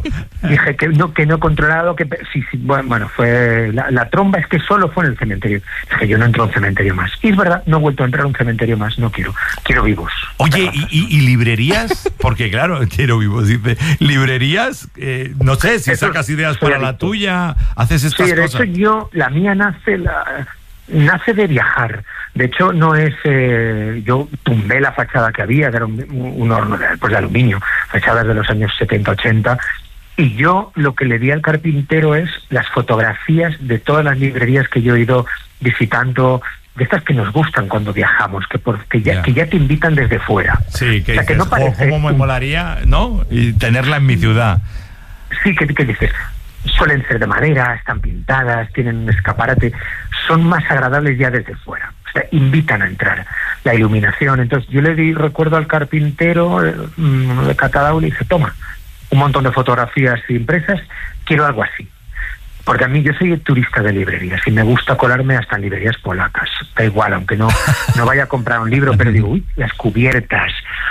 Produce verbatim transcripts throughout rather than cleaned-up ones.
Dije que no, que no he controlado, que sí, sí, bueno, bueno fue la, la tromba es que solo fue en el cementerio. Dije, yo no entro a un cementerio más. Y es verdad, no he vuelto a entrar a un cementerio más, no quiero, quiero vivos. Oye, ¿y, y, y librerías? Porque claro, quiero vivos, dice, librerías, eh, no sé, si Eso sacas ideas para adicto. La tuya, haces estas sí, de cosas. Hecho, yo, la mía nace, la, nace de viajar. De hecho, no es... Eh, yo tumbé la fachada que había, que era un, un horno de, pues, de aluminio, fachadas de los años setenta, ochenta, y yo lo que le di al carpintero es las fotografías de todas las librerías que yo he ido visitando, de estas que nos gustan cuando viajamos, que, por, que, ya, yeah. que ya te invitan desde fuera. Sí, que, o sea, dices, que no parece... ¿cómo me molaría, no? Y tenerla en mi ciudad. Sí, que, que dices... Suelen ser de madera, están pintadas, tienen un escaparate, son más agradables ya desde fuera, o sea, invitan a entrar. La iluminación, entonces yo le di recuerdo al carpintero de Catadau, le dije, toma, un montón de fotografías impresas, quiero algo así. Porque a mí, yo soy turista de librerías y me gusta colarme hasta en librerías polacas, da igual, aunque no, no vaya a comprar un libro, pero digo, uy, las cubiertas,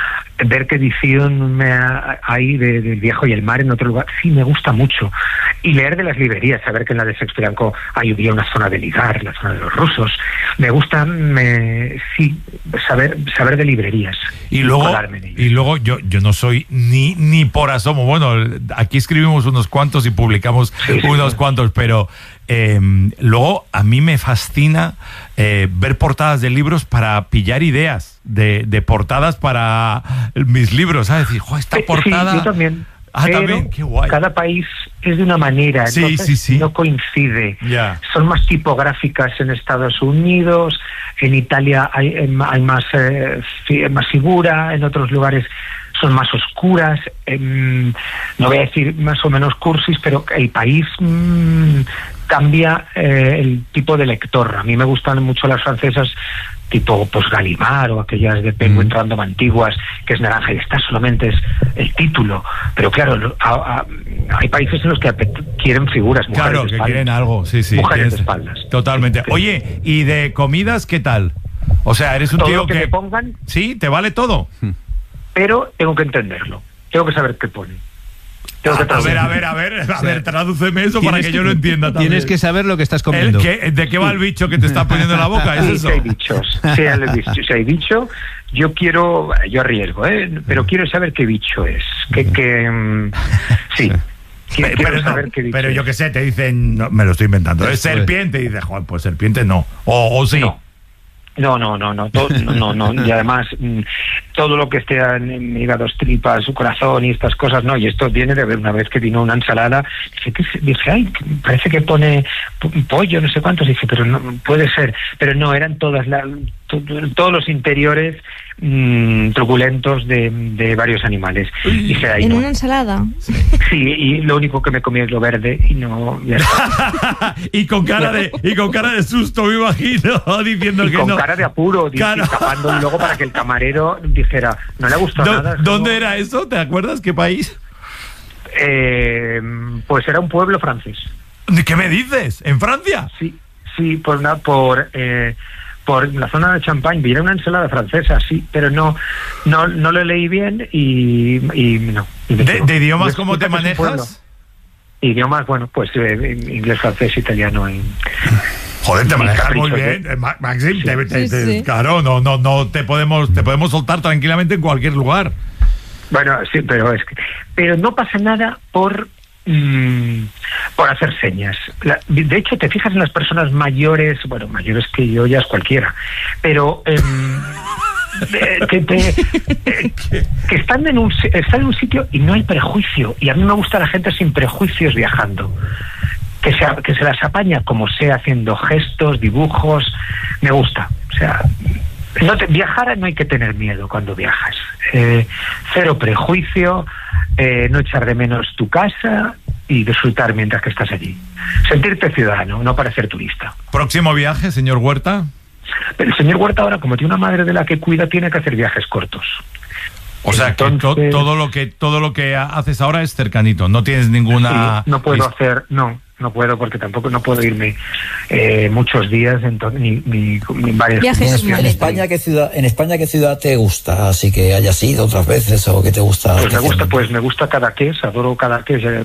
ver qué edición me ha, hay de, del Viejo y el Mar en otro lugar, sí, me gusta mucho. Y leer de las librerías, saber que en la de Sexpiranco hay había una zona de ligar, la zona de los rusos. Me gusta, me, sí, saber saber de librerías. Y luego, y luego yo yo no soy ni ni por asomo. Bueno, aquí escribimos unos cuantos y publicamos sí, unos sí. cuantos, pero... Eh, luego a mí me fascina eh, ver portadas de libros para pillar ideas de, de portadas para mis libros, ¿sabes? Decir, ¡jo, esta portada! Sí, yo también. Ah, pero también, qué guay. Cada país es de una manera, sí, entonces sí, sí. no coincide. Yeah. Son más tipográficas en Estados Unidos, en Italia hay, hay más, eh, más figura, en otros lugares son más oscuras, eh, no voy a decir más o menos cursis, pero el país mmm, cambia eh, el tipo de lector. A mí me gustan mucho las francesas tipo pues Gallimard o aquellas de Penguin mm. Random antiguas, que es naranja, y esta solamente es el título, pero claro, a, a, hay países en los que quieren figuras, mujeres claro, de que espaldas. quieren algo, sí, sí. Mujeres tienes, de espaldas. Totalmente. Oye, ¿y de comidas qué tal? O sea, eres un todo tío lo que, que... te pongan, sí, ¿te vale todo? Pero tengo que entenderlo, tengo que saber qué pone. A, a ver, a ver, a ver, a ver, tradúceme eso para que, que yo lo entienda también. Tienes que saber lo que estás comiendo. ¿Qué, ¿De qué va el bicho que te está poniendo en la boca? ¿Es sí, eso? Si hay bichos, si hay bichos, si hay bicho, yo quiero, yo arriesgo, ¿eh? Pero quiero saber qué bicho es. Que, que um, sí. Quiero, pero, quiero saber no, qué bicho pero es. yo qué sé, te dicen, no, me lo estoy inventando, es serpiente, y dices, joder, pues serpiente no. O, o sí. No. No, no, no, no, todo, no, no, no, y además mmm, todo lo que esté en hígados, tripas, su corazón y estas cosas, no, y esto viene de ver una vez que vino una ensalada, dije, dije ay, parece que pone pollo, no sé cuántos, dije, pero no, puede ser, pero no, eran todas las, todos los interiores mmm, truculentos de, de varios animales. Dije, ¿En no. una ensalada? Sí, y lo único que me comí es lo verde y no... y con cara de y con cara de susto, me imagino, diciendo y que con no. cara de apuro, claro. Tapando, y luego para que el camarero dijera, no le ha gustado nada. ¿Dónde como... era eso? ¿Te acuerdas? ¿Qué país? Eh, pues era un pueblo francés. ¿Qué me dices? ¿En Francia? Sí, sí, por una, por eh, por la zona de Champagne. Vi una ensalada francesa, sí, pero no no no lo leí bien y, y no. Y ¿De, ¿De idiomas y cómo te manejas? Idiomas, bueno, pues eh, inglés, francés, italiano y... Joder, te manejas muy bien, eh, Maxim, sí, te, te, te, sí. Claro, no, no, no te podemos, te podemos soltar tranquilamente en cualquier lugar. Bueno, sí, pero es que, pero no pasa nada por mmm, por hacer señas. La, de hecho, te fijas en las personas mayores, bueno, mayores que yo ya es cualquiera, pero eh, que, te, eh, que están en un están en un sitio y no hay prejuicio. Y a mí me gusta la gente sin prejuicios viajando. Que se, que se las apaña como sea, haciendo gestos, dibujos, me gusta. O sea, no te, viajar no hay que tener miedo cuando viajas. Eh, cero prejuicio, eh, no echar de menos tu casa y disfrutar mientras que estás allí. Sentirte ciudadano, no parecer turista. ¿Próximo viaje, señor Huerta? Pero el señor Huerta ahora, como tiene una madre de la que cuida, tiene que hacer viajes cortos. O sea, Entonces, que to, todo lo que todo lo que haces ahora es cercanito, no tienes ninguna... Sí, no puedo hacer, no. No puedo porque tampoco no puedo irme eh, muchos días en to- ni, ni, ni varias ciudades. En España, ¿qué ciudad, en España qué ciudad te gusta? Así que hayas ido otras veces o que te gusta. Pues me gusta, pues me gusta Cadaqués, adoro Cadaqués.